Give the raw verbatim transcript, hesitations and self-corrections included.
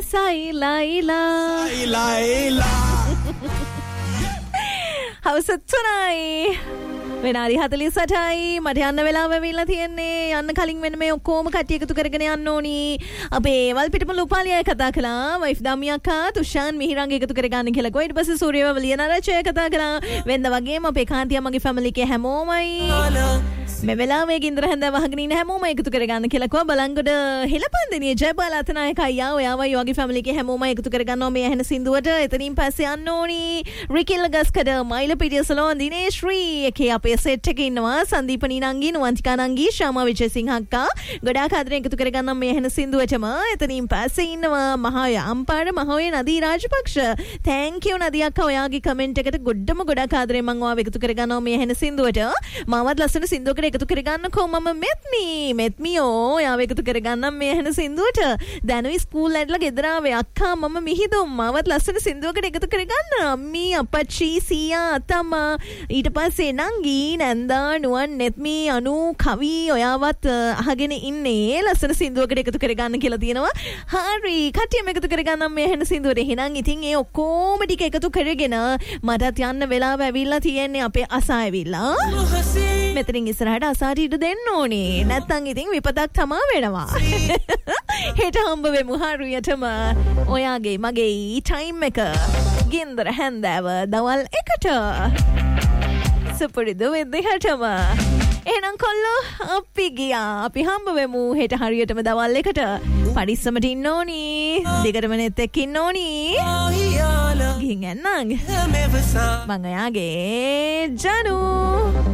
සයිලයිලා සයිලයිලා හවස තුනයි වෙනාරි හතලිස් අටයි මට යන්න වෙලාව වෙවිලා තියෙන්නේ යන්න කලින් වෙන මේ ඔක්කොම කට්ටිය එකතු කරගෙන යන්න ඕනි අපේ වල්පිටම ලුපාලියයි කතා කළා වයිෆ් දාමි අක්කා තුෂාන් මිහිරංග එකතු කරගන්න කියලා කො ඊට පස්සේ සූර්යව ලියනරචය කතා කළා වෙන්ද වගේම අපේ කාන්තිය මගේ ෆැමිලි එකේ හැමෝමයි මේ වෙලාවේ ගින්දර හැන්ද වහගෙන ඉන්න හැමෝම එකතු කරගන්න කියලා කිව්වා බලංගොඩ හෙලපන්දනිය ජයපාල අතනායක අයියා ඔයාවයි ඔයාගේ ෆැමිලි එකේ හැමෝම එකතු කරගන්නවා මේ ඇහෙන සින්දුවට එතනින් පස්සේ යන්න ඕනි රිකිල් ගස්කඩ මයිල පිටිය සලෝන් දිනේශ් ශ්‍රී එකේ අපේ සෙට් එකේ ඉන්නවා සංදීප නීනංගි නුවන්තිකා නංගි ශාමා විජේසිංහ අක්කා ගොඩාක් ආදරෙන් එකතු කරගන්නවා මේ ඇහෙන සින්දුවටම එතනින් පස්සේ ඉන්නවා මහාය අම්පාර මහාය නදී රාජපක්ෂ thank you නදී අක්කා ඔයාගේ කමෙන්ට් එකට ගොඩම ගොඩාක් ආදරෙන් මම ඔයාව එකතු කරගන්නවා මේ ඇහෙන සින්දුවට මාවත් ලස්සන සින්දුවකට එකතු කරගන්නකෝ මම මෙත්මි මෙත්මියෝ යාව එකතු කරගන්නම් මේ ඇහෙන සින්දුවට දැනුයි ස්කූල් ඇట్లా ගෙදර ආවේ අක්කා මම මිහිදුම් මාවත් ලස්සන සින්දුවකට එකතු කරගන්න අම්මී අපච්චි සීයා අතම්මා ඊට පස්සේ නංගි නැන්දා නුවන් නෙත්මි අනු කවි ඔයාවත් අහගෙන ඉන්නේ ලස්සන සින්දුවකට එකතු කරගන්න කියලා තියෙනවා හරි කට්ටියම එකතු කරගන්නම් මේ ඇහෙන සින්දුවට එහෙනම් ඉතින් ඒ ඔක්කොම ටික එකතු කරගෙන මටත් යන්න වෙලාව ඇවිල්ලා තියෙන්නේ අපේ අසා ඇවිල්ලා මෙතනින් ඉස්සරහට අසාට ඉඩ දෙන්න ඕනේ නැත්තම් ඉතින් විපතක් තමා වෙනවා හෙට හම්බ වෙමු හරියටම ඔයාගේ මගේ ටයිම් එක ගින්දර හැන්දෑව දවල් එකට සුපුරුදු විදිහටම එහෙනම් කොල්ලෝ අපි ගියා අපි හම්බ වෙමු හෙට හරියටම දවල් එකට පරිස්සමට ඉන්න ඕනි දිගටම නෙත් එක්ක ඉන්න ඕනි ගිහින් යන්නම් මං ඔයාගේ ජනු